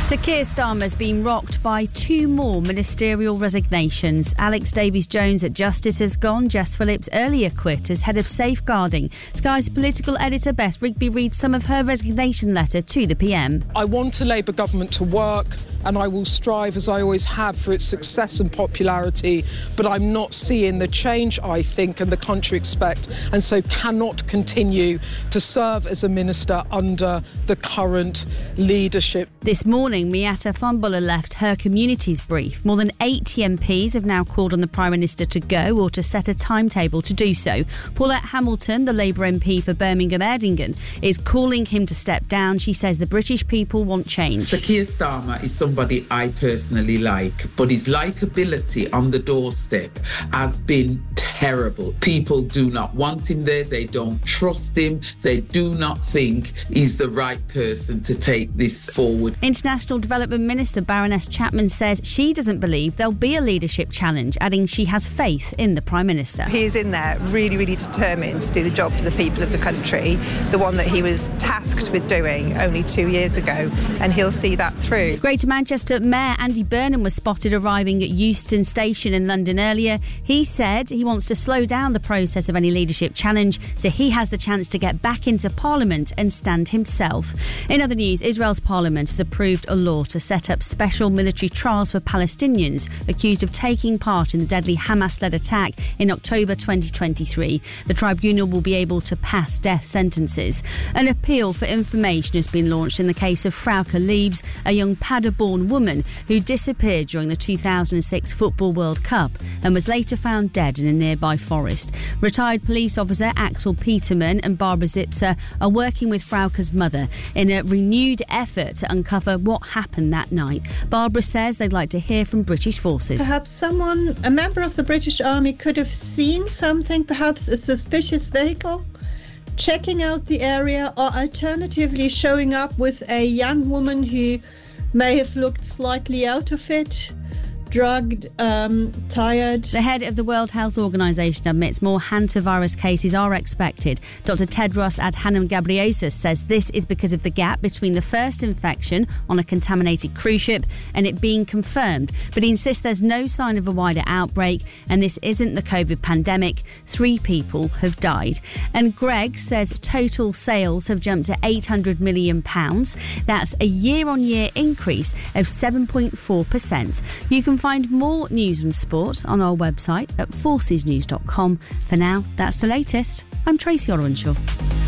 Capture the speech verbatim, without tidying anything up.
Sir Keir Starmer's been rocked by two more ministerial resignations. Alex Davies-Jones at Justice has gone. Jess Phillips earlier quit as head of safeguarding. Sky's political editor Beth Rigby reads some of her resignation letter to the P M. I want a Labour government to work, and I will strive, as I always have, for its success and popularity, but I'm not seeing the change I think and the country expect, and so cannot continue to serve as a minister under the current leadership. This morning, Miatta Fahnbulleh left her community's brief. More than eighty M Ps have now called on the Prime Minister to go or to set a timetable to do so. Paulette Hamilton, the Labour M P for Birmingham Erdingen, is calling him to step down. She says the British people want change. Sir Keir Starmer is somebody I personally like, but his likeability on the doorstep has been terrible. People do not want him there. They don't trust him. They do not think he's the right person to take this forward. International Development Minister Baroness Chapman says she doesn't believe there'll be a leadership challenge, adding she has faith in the Prime Minister. He is in there really, really determined to do the job for the people of the country, the one that he was tasked with doing only two years ago, and he'll see that through. Greater Manchester Mayor Andy Burnham was spotted arriving at Euston Station in London earlier. He said he wants to slow down the process of any leadership challenge so he has the chance to get back into Parliament and stand himself. In other news, Israel's Parliament has approved a law to set up special military trials for Palestinians accused of taking part in the deadly Hamas-led attack in October twenty twenty-three. The tribunal will be able to pass death sentences. An appeal for information has been launched in the case of Frauke Liebs, a young Paderborn woman who disappeared during the two thousand six Football World Cup and was later found dead in a nearby forest. Retired police officer Axel Peterman and Barbara Zipser are working with Frauke's mother in a renewed effort to uncover what happened that night. Barbara says they'd like to hear from British forces. Perhaps someone, a member of the British Army, could have seen something, perhaps a suspicious vehicle, checking out the area, or alternatively showing up with a young woman who may have looked slightly out of it, drugged, um, tired. The head of the World Health Organization admits more hantavirus cases are expected. Doctor Tedros Adhanom Ghebreyesus says this is because of the gap between the first infection on a contaminated cruise ship and it being confirmed. But he insists there's no sign of a wider outbreak and this isn't the COVID pandemic. Three people have died. And Greg says total sales have jumped to eight hundred million pounds. That's a year-on-year increase of seven point four percent. You can find more news and sport on our website at forces news dot com. For now, that's the latest. I'm Tracy Orenshaw.